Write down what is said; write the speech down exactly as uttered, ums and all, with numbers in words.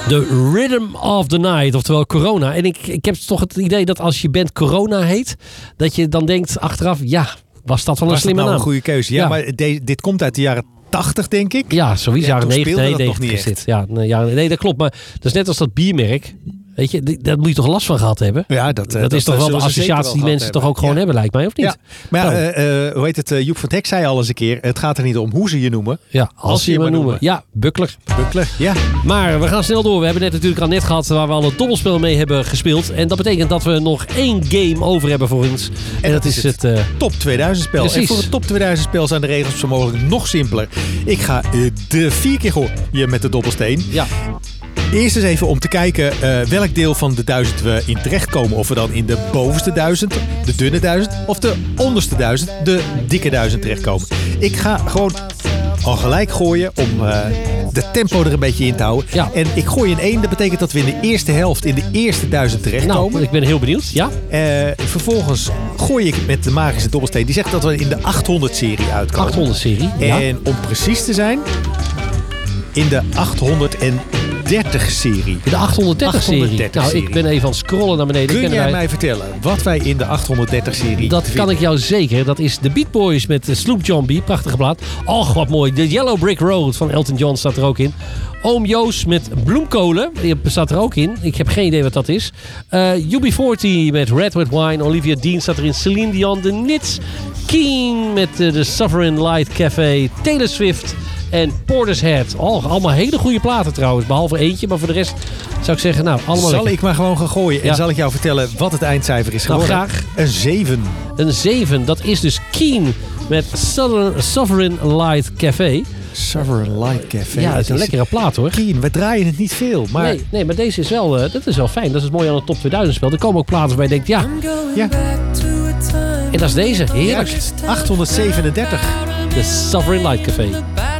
The Rhythm of the Night, oftewel Corona. En ik, ik heb toch het idee dat als je band Corona heet, dat je dan denkt achteraf, ja, was dat wel een was slimme dat nou naam? een goede keuze? Ja, Ja. maar de, dit komt uit de jaren tachtig, denk ik. Ja, sowieso Ja, jaren toen negentig, speelde nee, dat nog negentig niet is dit. Ja, nee, ja, nee, dat klopt. Maar dat is net als dat biermerk. Weet je, die- daar moet je toch last van gehad hebben? Ja, dat, Dat, is toch wel de zullen ze zeker associatie wel die gehad mensen toch hebben. ook gewoon Ja. hebben, lijkt mij, of niet? Ja, maar ja, Nou. eh, eh, hoe heet het? eh, Joep van het Hek zei al eens een keer, het gaat er niet om hoe ze je noemen. Ja, als, je je maar noemen. Ja, Buckler. Buckler, ja. Maar we gaan snel door. We hebben net natuurlijk al net gehad waar we al het dobbelspel mee hebben gespeeld. En dat betekent dat we nog één game over hebben voor ons. En, dat, is het... eh, Top tweeduizend spel. Precies. En voor het top tweeduizend spel zijn de regels zo mogelijk nog simpeler. Ik ga eh, de vier keer gooien met de dobbelsteen. ja. Eerst eens even om te kijken eh, welk deel van de duizend we in terechtkomen. Of we dan in de bovenste duizend, de dunne duizend, of de onderste duizend, de dikke duizend terechtkomen. Ik ga gewoon al gelijk gooien om uh, de tempo er een beetje in te houden. Ja. En ik gooi in één, dat betekent dat we in de eerste helft in de eerste duizend terechtkomen. Nou, ik ben heel benieuwd. Ja? Uh, vervolgens gooi ik met de magische dobbelsteen. Die zegt dat we in de achthonderd serie uitkomen. achthonderd serie. Ja. En om precies te zijn, in de achthonderddertig serie. In de achthonderddertig serie. achthonderddertig Nou, ik serie. ben even aan het scrollen naar beneden. Kun Kennen jij wij- mij vertellen wat wij in de achthonderddertig serie Dat kan ik jou zeker. Dat is de Beat Boys met de Sloop John B. Prachtige plaat. Och, wat mooi. De Yellow Brick Road van Elton John staat er ook in. Oom Joost met Bloemkolen. Die staat er ook in. Ik heb geen idee wat dat is. Uh, U B veertig met Red Red Wine. Olivia Dean staat erin. Celine Dion. The Nits. Keen met uh, de Sovereign Light Café. Taylor Swift. En Portishead. Oh, allemaal hele goede platen trouwens. Behalve eentje. Maar voor de rest zou ik zeggen, nou, allemaal Zal lekker. ik maar gewoon gaan gooien en Ja. zal ik jou vertellen wat het eindcijfer is Nou, geworden? graag. Een zeven. Een zeven. Dat is dus Keen met Southern, Sovereign Light Café. Sovereign Light Café. Ja, het is een lekkere plaat hoor. Keen, we draaien het niet veel, maar Nee, nee, maar deze is wel, uh, dat is wel fijn. Dat is het mooie aan het top tweeduizend spel. Er komen ook platen waar je denkt, ja, ja, en dat is deze. Heerlijk. juist. achthonderdzevenendertig. De Sovereign Light Café.